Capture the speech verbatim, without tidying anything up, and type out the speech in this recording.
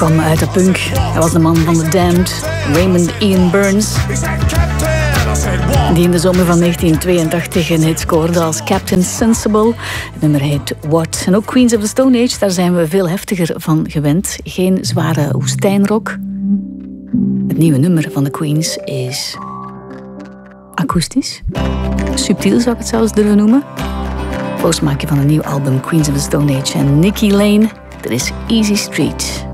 kwam uit de punk. Hij was de man van The Damned, Raymond Ian Burns, die in de zomer van negentien tweeëntachtig een hit scoorde als Captain Sensible. Het nummer heet What. En ook Queens of the Stone Age, daar zijn we veel heftiger van gewend. Geen zware woestijnrock. Het nieuwe nummer van de Queens is akoestisch. Subtiel zou ik het zelfs durven noemen. Postmaakje van een nieuw album Queens of the Stone Age en Nikki Lane. Dit is Easy Street.